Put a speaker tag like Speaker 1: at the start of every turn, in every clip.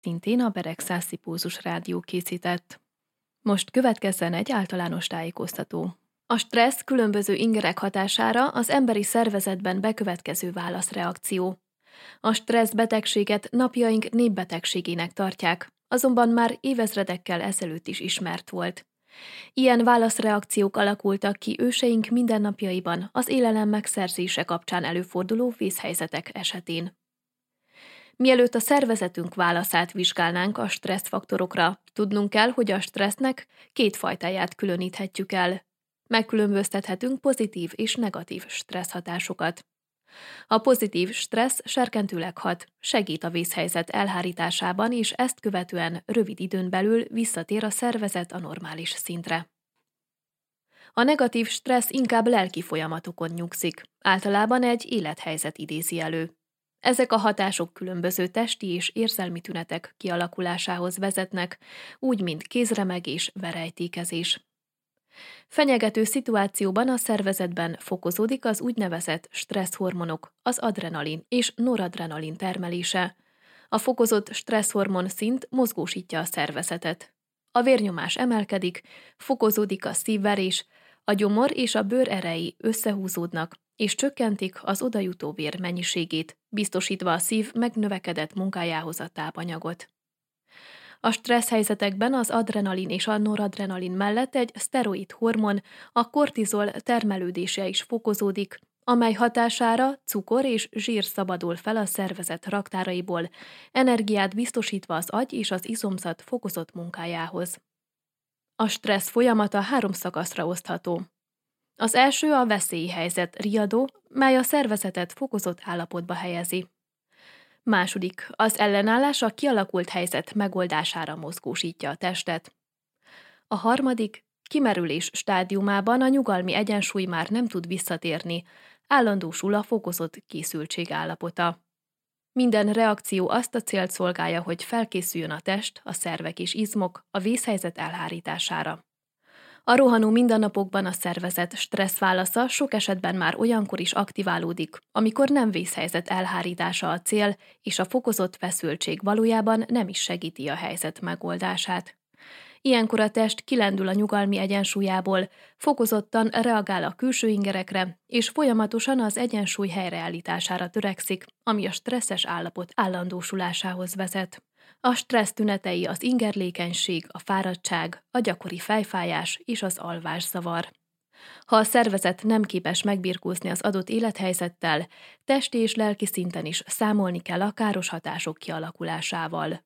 Speaker 1: szintén a Beregszászi Rádió készített. Most következzen egy általános tájékoztató. A stressz különböző ingerek hatására az emberi szervezetben bekövetkező válaszreakció. A stressz betegséget napjaink népbetegségének tartják, azonban már évezredekkel ezelőtt is ismert volt. Ilyen válaszreakciók alakultak ki őseink mindennapjaiban az élelem megszerzése kapcsán előforduló vészhelyzetek esetén. Mielőtt a szervezetünk válaszát vizsgálnánk a stresszfaktorokra, tudnunk kell, hogy a stressznek két fajtáját különíthetjük el. Megkülönböztethetünk pozitív és negatív stresszhatásokat. A pozitív stressz serkentőleg hat, segít a vészhelyzet elhárításában, és ezt követően rövid időn belül visszatér a szervezet a normális szintre. A negatív stressz inkább lelki folyamatokon nyugszik, általában egy élethelyzet idézi elő. Ezek a hatások különböző testi és érzelmi tünetek kialakulásához vezetnek, úgy mint kézremegés, verejtékezés. Fenyegető szituációban a szervezetben fokozódik az úgynevezett stresszhormonok, az adrenalin és noradrenalin termelése. A fokozott stresszhormon szint mozgósítja a szervezetet. A vérnyomás emelkedik, fokozódik a szívverés, a gyomor és a bőr erei összehúzódnak, és csökkentik az odajutó vér mennyiségét, biztosítva a szív megnövekedett munkájához a tápanyagot. A stressz helyzetekben az adrenalin és a noradrenalin mellett egy szteroid hormon, a kortizol termelődése is fokozódik, amely hatására cukor és zsír szabadul fel a szervezet raktáraiból, energiát biztosítva az agy és az izomzat fokozott munkájához. A stressz folyamata 3 szakaszra osztható. Az első a veszélyhelyzet riadó, mely a szervezetet fokozott állapotba helyezi. Második, az ellenállás a kialakult helyzet megoldására mozgósítja a testet. A harmadik, kimerülés stádiumában a nyugalmi egyensúly már nem tud visszatérni, állandósul a fokozott készültség állapota. Minden reakció azt a célt szolgálja, hogy felkészüljön a test, a szervek és izmok a vészhelyzet elhárítására. A rohanó mindennapokban a szervezet stresszválasza sok esetben már olyankor is aktiválódik, amikor nem vészhelyzet elhárítása a cél, és a fokozott feszültség valójában nem is segíti a helyzet megoldását. Ilyenkor a test kilendül a nyugalmi egyensúlyából, fokozottan reagál a külső ingerekre, és folyamatosan az egyensúly helyreállítására törekszik, ami a stresszes állapot állandósulásához vezet. A stressz tünetei az ingerlékenység, a fáradtság, a gyakori fejfájás és az alvászavar. Ha a szervezet nem képes megbirkózni az adott élethelyzettel, testi és lelki szinten is számolni kell a káros hatások kialakulásával.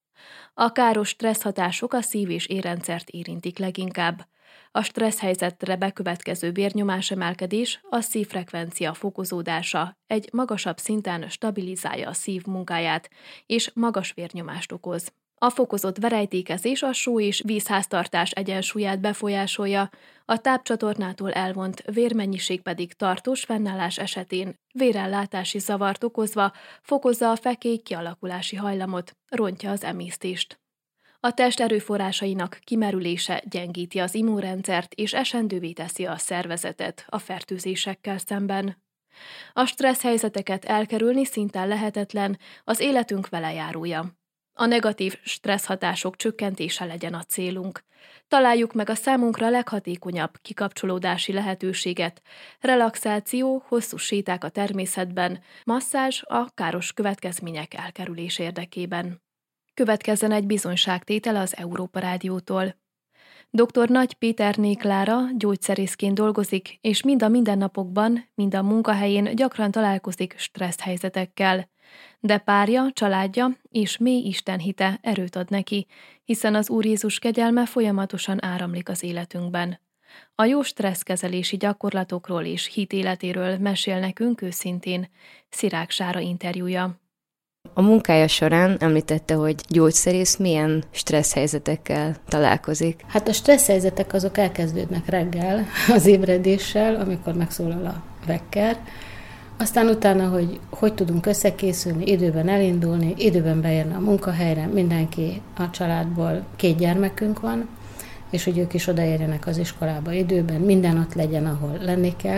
Speaker 1: A káros stressz hatások a szív- és érrendszert érintik leginkább. A stressz helyzetre bekövetkező vérnyomásemelkedés, a szívfrekvencia fokozódása egy magasabb szinten stabilizálja a szív munkáját, és magas vérnyomást okoz. A fokozott verejtékezés a só- és vízháztartás egyensúlyát befolyásolja, a tápcsatornától elvont vérmennyiség pedig tartós fennállás esetén vérellátási zavart okozva fokozza a fekély kialakulási hajlamot, rontja az emésztést. A test erőforrásainak kimerülése gyengíti az immunrendszert és esendővé teszi a szervezetet a fertőzésekkel szemben. A stressz helyzeteket elkerülni szinte lehetetlen, az életünk velejárója. A negatív stressz hatások csökkentése legyen a célunk. Találjuk meg a számunkra leghatékonyabb kikapcsolódási lehetőséget, relaxáció, hosszú séták a természetben, masszázs a káros következmények elkerülés érdekében. Következzen egy bizonyságtétel az Európa Rádiótól. Dr. Nagy Péterné Klára gyógyszerészként dolgozik, és mind a mindennapokban, mind a munkahelyén gyakran találkozik stressz helyzetekkel. De párja, családja és mély istenhite erőt ad neki, hiszen az Úr Jézus kegyelme folyamatosan áramlik az életünkben. A jó stresszkezelési gyakorlatokról és hitéletéről mesél nekünk őszintén Szirák Sára interjúja.
Speaker 2: A munkája során említette, hogy gyógyszerész milyen stressz helyzetekkel találkozik.
Speaker 3: Hát a stressz helyzetek azok elkezdődnek reggel az ébredéssel, amikor megszólal a vekker. Aztán utána, hogy tudunk összekészülni, időben elindulni, időben bejönni a munkahelyre, mindenki a családból 2 gyermekünk van, és hogy ők is odaérjenek az iskolába időben, minden ott legyen, ahol lenni kell.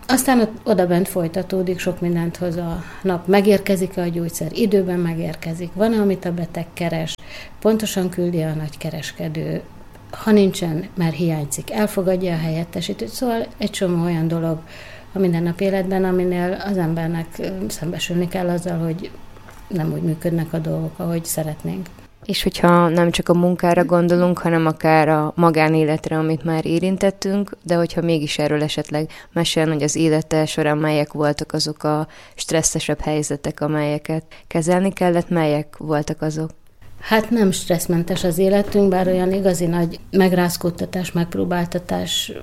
Speaker 3: Aztán odabent folytatódik, sok mindent hoz a nap. Megérkezik-e a gyógyszer? Időben megérkezik. Van-e, amit a beteg keres? Pontosan küldi a nagykereskedő. Ha nincsen, mert hiányzik, elfogadja a helyettesítőt. Szóval egy csomó olyan dolog a mindennapi életben, aminél az embernek szembesülni kell azzal, hogy nem úgy működnek a dolgok, ahogy szeretnénk.
Speaker 2: És hogyha nem csak a munkára gondolunk, hanem akár a magánéletre, amit már érintettünk, de hogyha mégis erről esetleg mesélni, hogy az élete során melyek voltak azok a stresszesebb helyzetek, amelyeket kezelni kellett, melyek voltak azok?
Speaker 3: Hát nem stresszmentes az életünk, bár olyan igazi nagy megrázkódtatás, megpróbáltatásról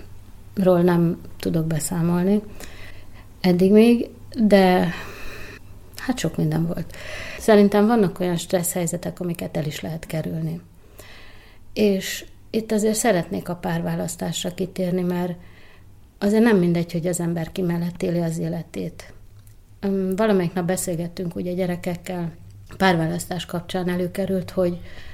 Speaker 3: nem tudok beszámolni eddig még, de hát sok minden volt. Szerintem vannak olyan stressz helyzetek, amiket el is lehet kerülni. És itt azért szeretnék a párválasztásra kitérni, mert azért nem mindegy, hogy az ember ki mellett éli az életét. Valamelyik nap beszélgettünk ugye gyerekekkel, párválasztás kapcsán előkerült, hogy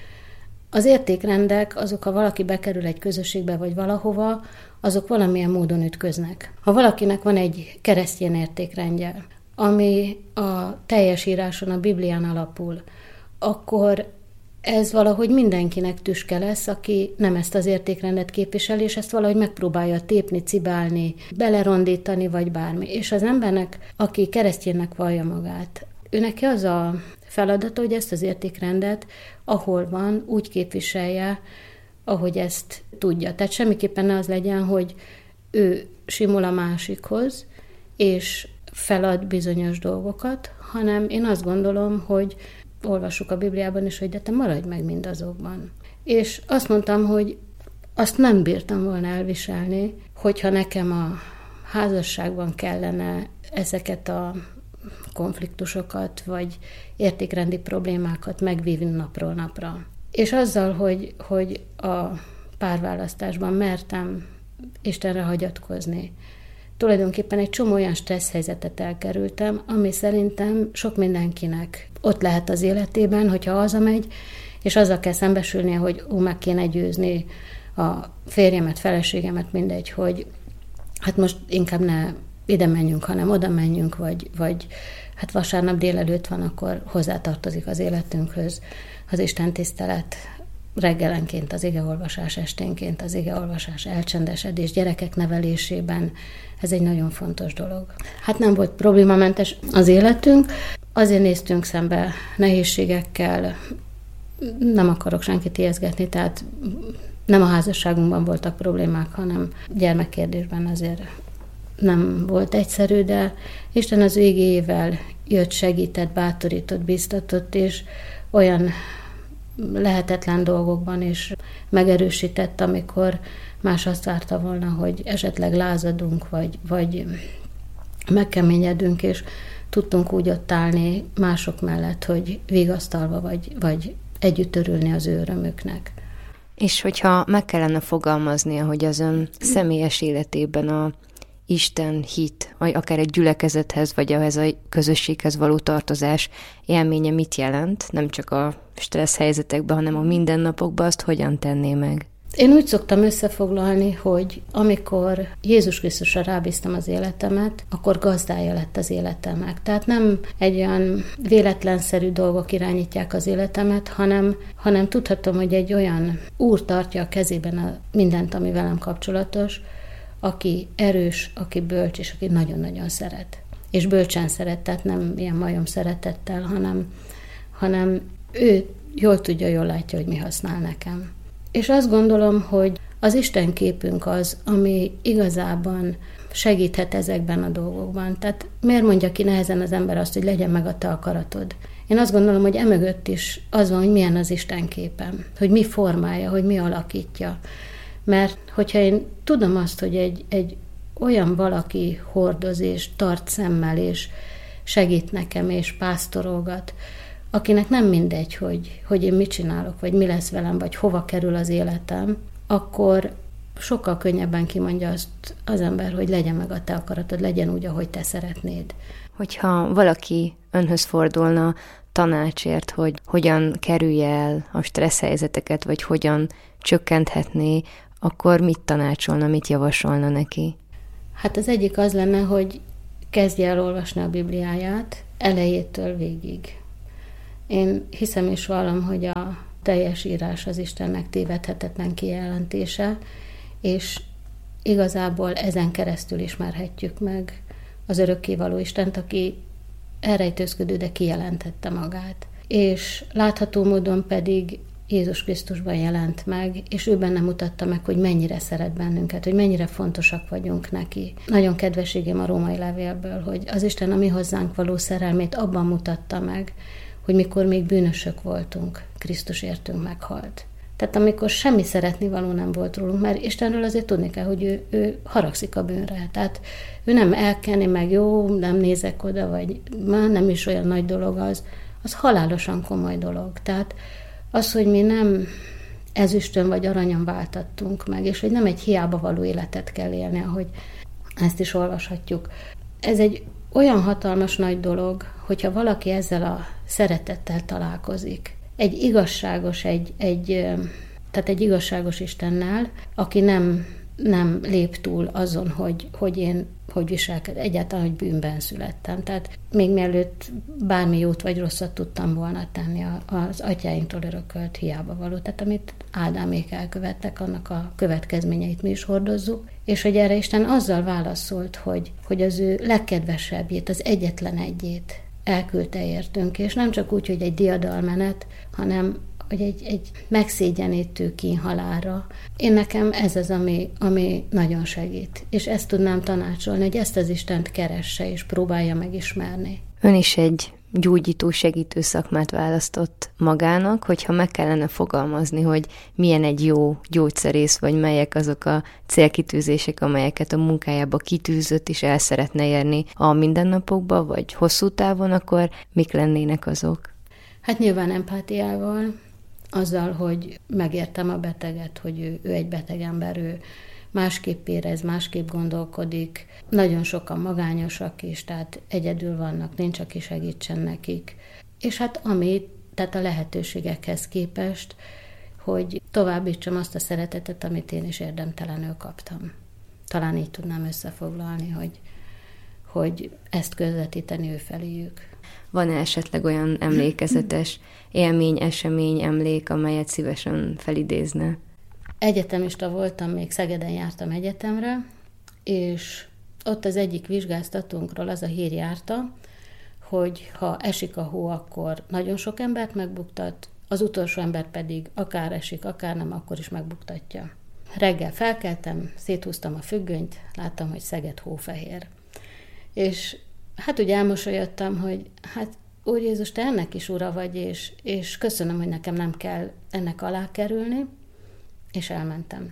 Speaker 3: az értékrendek, azok, ha valaki bekerül egy közösségbe vagy valahova, azok valamilyen módon ütköznek. Ha valakinek van egy keresztény értékrendje, ami a teljes íráson, a Biblián alapul, akkor ez valahogy mindenkinek tüske lesz, aki nem ezt az értékrendet képviseli, és ezt valahogy megpróbálja tépni, cibálni, belerondítani, vagy bármi. És az embernek, aki kereszténynek vallja magát, ő neki az a feladata, hogy ezt az értékrendet, ahol van, úgy képviselje, ahogy ezt tudja. Tehát semmiképpen ne az legyen, hogy ő simul a másikhoz, és felad bizonyos dolgokat, hanem én azt gondolom, hogy olvassuk a Bibliában is, hogy de te maradj meg mindazokban. És azt mondtam, hogy azt nem bírtam volna elviselni, hogyha nekem a házasságban kellene ezeket a konfliktusokat, vagy értékrendi problémákat megvívni napról napra. És azzal, hogy a párválasztásban mertem Istenre hagyatkozni, tulajdonképpen egy csomó olyan stressz helyzetet elkerültem, ami szerintem sok mindenkinek ott lehet az életében, hogyha hazamegy, és azzal kell szembesülnie, hogy meg kéne győzni a férjemet, feleségemet, mindegy, hogy hát most inkább ne ide menjünk, hanem oda menjünk, vagy hát vasárnap délelőtt van, akkor hozzátartozik az életünkhöz az Isten tisztelet, reggelenként az igeolvasás, esténként az igeolvasás, elcsendesedés gyerekek nevelésében. Ez egy nagyon fontos dolog. Hát nem volt problémamentes az életünk, azért néztünk szembe nehézségekkel, nem akarok senkit ijeszgetni, tehát nem a házasságunkban voltak problémák, hanem gyermekkérdésben azért nem volt egyszerű, de Isten az ő igéjével jött, segített, bátorított, biztatott, és olyan lehetetlen dolgokban is megerősített, amikor más azt várta volna, hogy esetleg lázadunk, vagy megkeményedünk, és tudtunk úgy ott állni mások mellett, hogy vigasztalva, vagy együtt örülni az ő örömüknek.
Speaker 2: És hogyha meg kellene fogalmaznia, hogy az ön személyes életében a Isten hit, vagy akár egy gyülekezethez, vagy ehhez a közösséghez való tartozás élménye mit jelent, nem csak a stressz helyzetekben, hanem a mindennapokban, azt hogyan tenné meg?
Speaker 3: Én úgy szoktam összefoglalni, hogy amikor Jézus Krisztusra rábíztam az életemet, akkor gazdája lett az életemnek. Tehát nem egy olyan véletlenszerű dolgok irányítják az életemet, hanem tudhatom, hogy egy olyan úr tartja a kezében mindent, ami velem kapcsolatos, aki erős, aki bölcs, és aki nagyon-nagyon szeret. És bölcsen szeret, tehát nem ilyen majom szeretettel, hanem ő jól tudja, jól látja, hogy mi használ nekem. És azt gondolom, hogy az Isten képünk az, ami igazában segíthet ezekben a dolgokban. Tehát miért mondja ki nehezen az ember azt, hogy legyen meg a te akaratod? Én azt gondolom, hogy emögött is az van, hogy milyen az Isten képem, hogy mi formálja, hogy mi alakítja. Mert hogyha én tudom azt, hogy egy olyan valaki hordoz és tart szemmel, és segít nekem, és pásztorolgat, akinek nem mindegy, hogy én mit csinálok, vagy mi lesz velem, vagy hova kerül az életem, akkor sokkal könnyebben kimondja azt az ember, hogy legyen meg a te akaratod, legyen úgy, ahogy te szeretnéd.
Speaker 2: Hogyha valaki önhöz fordulna tanácsért, hogy hogyan kerülje el a stressz helyzeteket, vagy hogyan csökkenthetné, akkor mit tanácsolna, mit javasolna neki?
Speaker 3: Hát az egyik az lenne, hogy kezdje el olvasni a Bibliáját elejétől végig. Én hiszem és vallom, hogy a teljes írás az Istennek tévedhetetlen kijelentése, és igazából ezen keresztül ismerhetjük meg az örökkévaló Istent, aki elrejtőzködő, de kijelentette magát. És látható módon pedig Jézus Krisztusban jelent meg, és ő benne mutatta meg, hogy mennyire szeret bennünket, hogy mennyire fontosak vagyunk neki. Nagyon kedvességem a római levélből, hogy az Isten a mi hozzánk való szerelmét abban mutatta meg, hogy mikor még bűnösök voltunk, Krisztus értünk meghalt. Tehát amikor semmi szeretnivaló nem volt rólunk, mert Istenről azért tudni kell, hogy ő haragszik a bűnre. Tehát ő nem elkenni, meg jó, nem nézek oda, vagy már nem is olyan nagy dolog az halálosan komoly dolog. Tehát az, hogy mi nem ezüstön vagy aranyon váltattunk meg, és hogy nem egy hiába való életet kell élni, ahogy ezt is olvashatjuk. Ez egy olyan hatalmas nagy dolog, hogyha valaki ezzel a szeretettel találkozik. Egy igazságos, tehát egy igazságos Istennel, aki nem lép túl azon, hogy viselkedem, egyáltalán, hogy bűnben születtem. Tehát még mielőtt bármi jót vagy rosszat tudtam volna tenni az atyáinktól örökölt hiába való. Tehát amit Ádámék elkövettek, annak a következményeit mi is hordozzuk. És hogy erre Isten azzal válaszolt, hogy az ő legkedvesebbjét, az egyetlen egyét elküldte értünk. És nem csak úgy, hogy egy diadalmenet, hanem hogy egy megszégyenítő kínhalálra. Én nekem ez az, ami nagyon segít. És ezt tudnám tanácsolni, hogy ezt az Istent keresse és próbálja megismerni.
Speaker 2: Ön is egy gyógyító, segítő szakmát választott magának, hogyha meg kellene fogalmazni, hogy milyen egy jó gyógyszerész, vagy melyek azok a célkitűzések, amelyeket a munkájába kitűzött és el szeretne érni a mindennapokba, vagy hosszú távon, akkor mik lennének azok?
Speaker 3: Hát nyilván empátiával, azzal, hogy megértem a beteget, hogy ő egy beteg ember, ő másképp érez, másképp gondolkodik. Nagyon sokan magányosak is, tehát egyedül vannak, nincs, aki segítsen nekik. És hát tehát a lehetőségekhez képest, hogy továbbítsam azt a szeretetet, amit én is érdemtelenül kaptam. Talán így tudnám összefoglalni, hogy ezt közvetíteni ő feléjük.
Speaker 2: Van-e esetleg olyan emlékezetes élmény, esemény, emlék, amelyet szívesen felidézne?
Speaker 3: Egyetemista voltam, még Szegeden jártam egyetemre, és ott az egyik vizsgáztatónkról az a hír járta, hogy ha esik a hó, akkor nagyon sok embert megbuktat, az utolsó ember pedig akár esik, akár nem, akkor is megbuktatja. Reggel felkeltem, széthúztam a függönyt, láttam, hogy Szeged hófehér. És hát úgy elmosolyodtam, hogy hát Úr Jézus, te ennek is ura vagy, és köszönöm, hogy nekem nem kell ennek alá kerülni, és elmentem.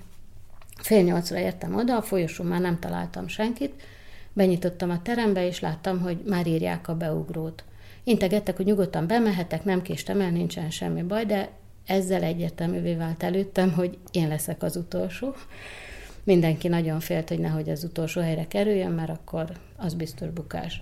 Speaker 3: 7:30 értem oda, a folyosón már nem találtam senkit, benyitottam a terembe, és láttam, hogy már írják a beugrót. Integettek, hogy nyugodtan bemehetek, nem késtem el, nincsen semmi baj, de ezzel egyértelművé vált előttem, hogy én leszek az utolsó. Mindenki nagyon félt, hogy nehogy az utolsó helyre kerüljön, mert akkor az biztos bukás.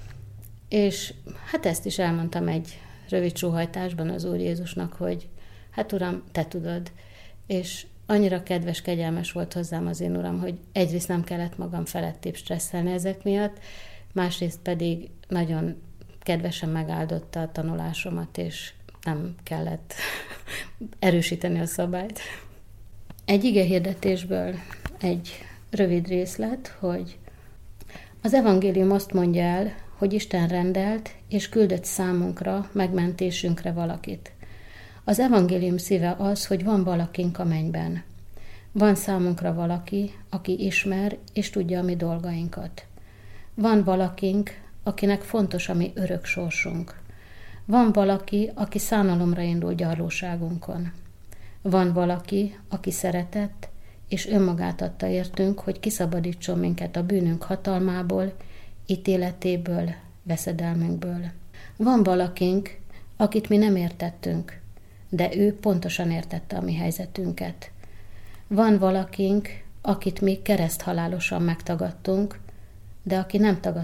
Speaker 3: És hát ezt is elmondtam egy rövid sóhajtásban az Úr Jézusnak, hogy hát Uram, te tudod. És annyira kedves, kegyelmes volt hozzám az én Uram, hogy egyrészt nem kellett magam felettébb stresszelni ezek miatt, másrészt pedig nagyon kedvesen megáldotta a tanulásomat, és nem kellett erősíteni a szabályt. Egy igehirdetésből egy rövid részlet, hogy az evangélium azt mondja el, hogy Isten rendelt és küldött számunkra, megmentésünkre valakit. Az evangélium szíve az, hogy van valakink a mennyben. Van számunkra valaki, aki ismer és tudja a mi dolgainkat. Van valakink, akinek fontos a mi örök sorsunk. Van valaki, aki szánalomra indul gyarlóságunkon. Van valaki, aki szeretett, és önmagát adta értünk, hogy kiszabadítson minket a bűnünk hatalmából, ítéletéből, veszedelmünkből. Van valakink, akit mi nem értettünk, de ő pontosan értette a mi helyzetünket. Van valakink, akit mi kereszthalálosan megtagadtunk, de aki nem tagadta